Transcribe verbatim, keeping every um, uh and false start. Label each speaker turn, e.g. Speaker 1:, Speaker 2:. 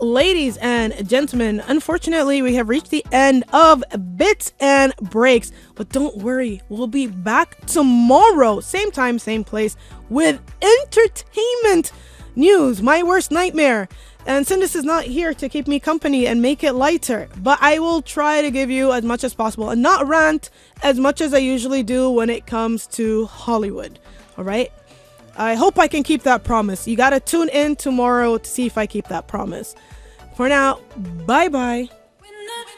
Speaker 1: ladies and gentlemen, unfortunately, we have reached the end of Bits and Breaks. But don't worry, we'll be back tomorrow, same time, same place, with entertainment news, my worst nightmare. And Sindus is not here to keep me company and make it lighter, but I will try to give you as much as possible and not rant as much as I usually do when it comes to Hollywood. All right? I hope I can keep that promise. You gotta tune in tomorrow to see if I keep that promise. For now, bye-bye.